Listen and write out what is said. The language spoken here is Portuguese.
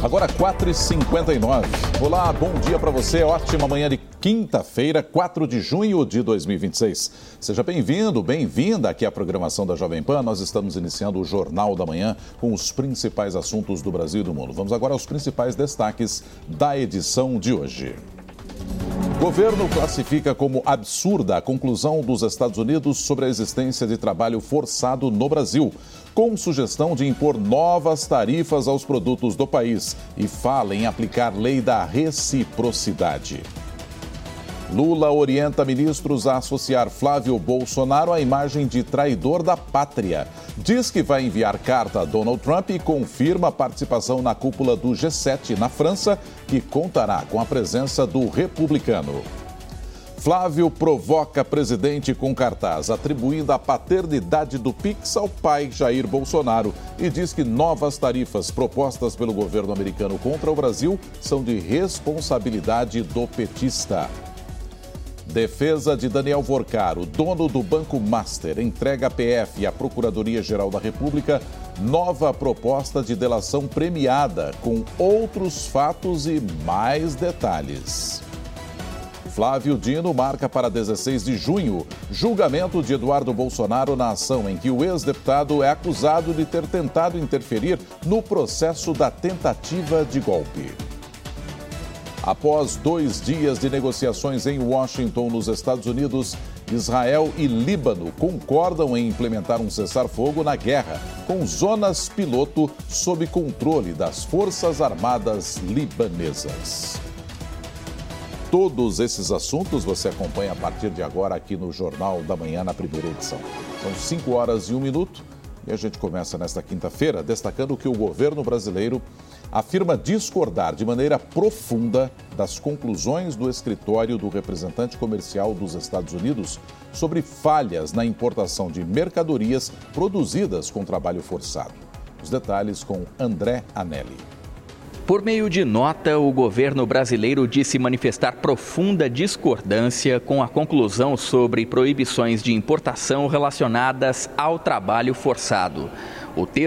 Agora 4h59. Olá, bom dia para você. Ótima manhã de quinta-feira, 4 de junho de 2026. Seja bem-vindo, bem-vinda aqui à programação da Jovem Pan. Nós estamos iniciando o Jornal da Manhã com os principais assuntos do Brasil e do mundo. Vamos agora aos principais destaques da edição de hoje. O governo classifica como absurda a conclusão dos Estados Unidos sobre a existência de trabalho forçado no Brasil, com sugestão de impor novas tarifas aos produtos do país e fala em aplicar lei da reciprocidade. Lula orienta ministros a associar Flávio Bolsonaro à imagem de traidor da pátria. Diz que vai enviar carta a Donald Trump e confirma a participação na cúpula do G7 na França, que contará com a presença do republicano. Flávio provoca presidente com cartaz, atribuindo a paternidade do Pix ao pai Jair Bolsonaro e diz que novas tarifas propostas pelo governo americano contra o Brasil são de responsabilidade do petista. Defesa de Daniel Vorcaro, dono do Banco Master, entrega à PF e à Procuradoria-Geral da República nova proposta de delação premiada, com outros fatos e mais detalhes. Flávio Dino marca para 16 de junho julgamento de Eduardo Bolsonaro na ação em que o ex-deputado é acusado de ter tentado interferir no processo da tentativa de golpe. Após 2 dias de negociações em Washington, nos Estados Unidos, Israel e Líbano concordam em implementar um cessar-fogo na guerra, com zonas piloto sob controle das Forças Armadas libanesas. Todos esses assuntos você acompanha a partir de agora aqui no Jornal da Manhã, na primeira edição. São 5 horas e 1 minuto e a gente começa nesta quinta-feira destacando que o governo brasileiro afirma discordar de maneira profunda das conclusões do escritório do representante comercial dos Estados Unidos sobre falhas na importação de mercadorias produzidas com trabalho forçado. Os detalhes com André Anelli. Por meio de nota, o governo brasileiro disse manifestar profunda discordância com a conclusão sobre proibições de importação relacionadas ao trabalho forçado. O